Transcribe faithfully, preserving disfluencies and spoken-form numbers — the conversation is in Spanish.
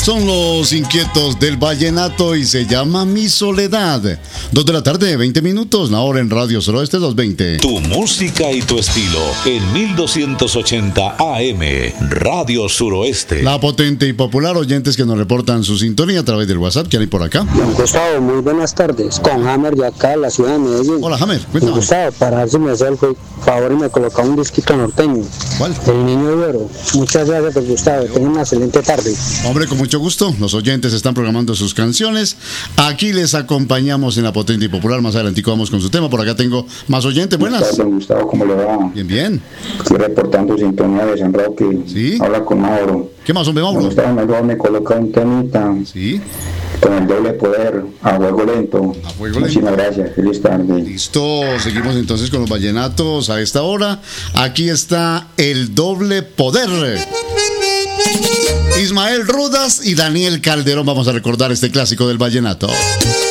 Son los inquietos del vallenato y se llama Mi Soledad. Dos de la tarde, veinte minutos, la hora en Radio Suroeste dos veinte. Tu música y tu estilo en mil doscientos ochenta A M, Radio Suroeste. La potente y popular, oyentes que nos reportan su sintonía a través del WhatsApp, que hay por acá. Gustavo, muy buenas tardes. Con Hammer de acá, la ciudad de Medellín. Hola, Hammer, cuéntame. Gustavo, para ver si me hace el favor y me coloca un disquito norteño. ¿Cuál? El Niño de Oro. Muchas gracias, pues, Gustavo. Tenga una excelente tarde. Hombre, con mucho gusto. Los oyentes están programando sus canciones. Aquí les acompañamos en la potente y popular. Más adelantico vamos con su tema. Por acá tengo más oyentes. Buenas. Buenas tardes, Gustavo, ¿cómo le va? Bien, bien. Estoy reportando sintonía de San Roque. Sí. Habla con Mauro. ¿Qué más, hombre, Mauro? Gustavo, mejor me coloca un temita. Sí. Con el doble poder, a fuego lento. A fuego Muchísimas lento. gracias, feliz tarde. Listo, seguimos entonces con los vallenatos a esta hora. Aquí está el doble poder. Ismael Rudas y Daniel Calderón. Vamos a recordar este clásico del vallenato.